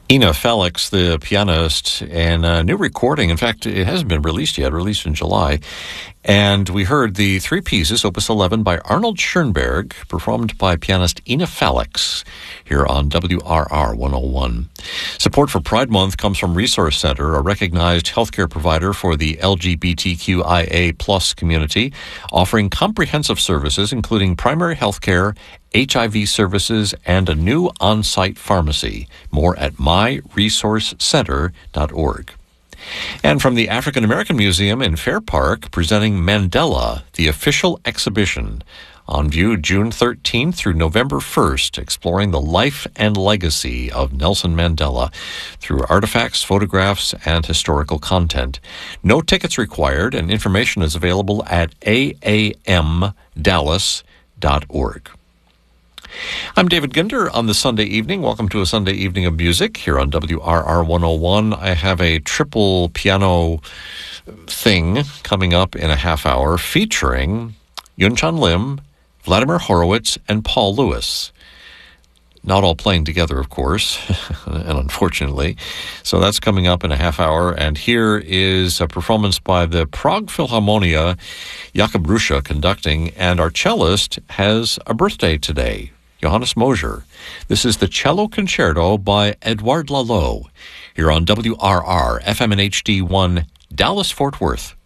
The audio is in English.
Ina Felix, the pianist, and a new recording. In fact, it hasn't been released yet, released in July. And we heard the three pieces, Opus 11 by Arnold Schoenberg, performed by pianist Ina Felix, here on WRR 101. Support for Pride Month comes from Resource Center, a recognized healthcare provider for the LGBTQIA+ community, offering comprehensive services including primary healthcare, HIV services, and a new on-site pharmacy. More at myresourcecenter.org. And from the African American Museum in Fair Park, presenting Mandela, the official exhibition, on view June 13th through November 1st, exploring the life and legacy of Nelson Mandela through artifacts, photographs, and historical content. No tickets required, and information is available at aamdallas.org. I'm David Ginder on the Sunday evening. Welcome to a Sunday evening of music here on WRR 101. I have a triple piano thing coming up in a half hour featuring Yun-Chan Lim, Vladimir Horowitz, and Paul Lewis. Not all playing together, of course, and unfortunately. So that's coming up in a half hour. And here is a performance by the Prague Philharmonia, Jakub Ruscha conducting, and our cellist has a birthday today, Johannes Mosier. This is the Cello Concerto by Edouard Lalo, here on WRR, FM and HD1, Dallas-Fort Worth.